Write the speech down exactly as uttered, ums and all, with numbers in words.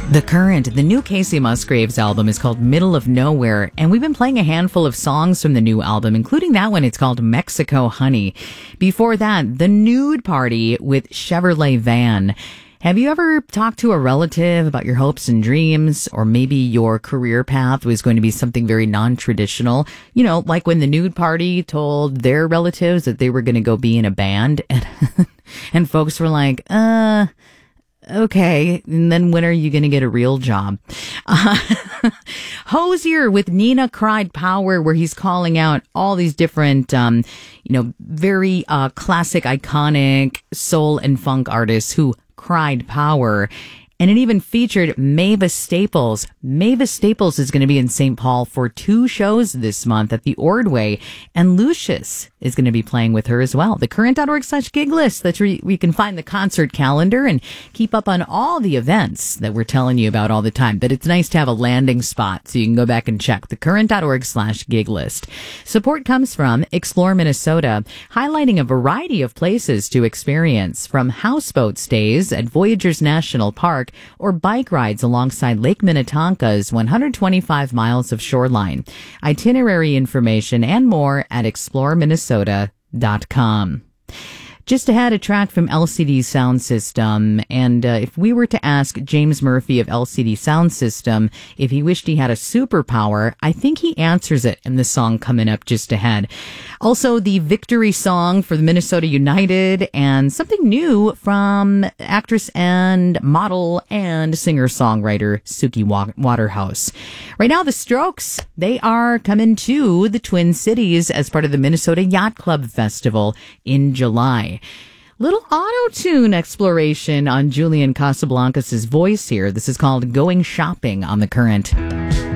The Current, the new Casey Musgraves album is called Middle of Nowhere, and we've been playing a handful of songs from the new album, including that one. It's called Mexico Honey. Before that, The Nude Party with Chevrolet Van. Have you ever talked to a relative about your hopes and dreams, or maybe your career path was going to be something very non-traditional? You know, like when the Nude Party told their relatives that they were going to go be in a band, and, and folks were like, uh... okay, and then when are you going to get a real job? Uh, Hozier with Nina Cried Power, where he's calling out all these different, um, you know, very uh, classic, iconic soul and funk artists who cried power. And it even featured Mavis Staples. Mavis Staples is going to be in Saint Paul for two shows this month at the Ordway, and Lucius is going to be playing with her as well. Thecurrent.org slash gig list. That's where you can find the concert calendar and keep up on all the events that we're telling you about all the time. But it's nice to have a landing spot so you can go back and check. Thecurrent.org slash gig list. Support comes from Explore Minnesota, highlighting a variety of places to experience, from houseboat stays at Voyageurs National Park or bike rides alongside Lake Minnetonka's one hundred twenty-five miles of shoreline. Itinerary information and more at explore minnesota dot com. Just ahead, a track from L C D Sound System, and uh, if we were to ask James Murphy of L C D Sound System if he wished he had a superpower, I think he answers it in the song coming up just ahead. Also, the victory song for the Minnesota United, and something new from actress and model and singer-songwriter Suki Waterhouse. Right now, the Strokes, they are coming to the Twin Cities as part of the Minnesota Yacht Club Festival in July. Little auto-tune exploration on Julian Casablancas' voice here. This is called Going Shopping on The Current.